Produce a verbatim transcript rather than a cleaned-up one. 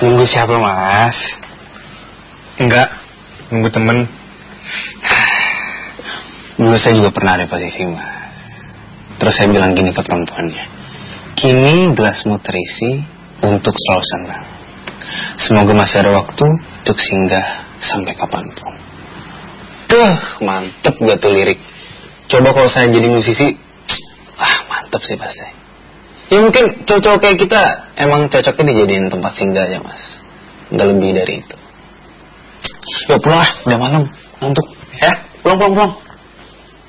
Nunggu siapa, Mas? Enggak, nunggu temen. Dulu saya juga pernah ada posisi, Mas. Terus saya bilang gini ke perempuannya, kini gelasmu terisi untuk selalu senang. Semoga masih ada waktu untuk singgah sampai kapanpun. Duh, mantep gak tuh lirik. Coba kalau saya jadi musisi, wah mantep sih pasti. Ya mungkin cowok-cowok kayak kita emang cocoknya dijadiin tempat singgah aja, Mas. Gak lebih dari itu. Yuk pulang lah, udah malam, ngantuk. Ya, pulang pulang pulang.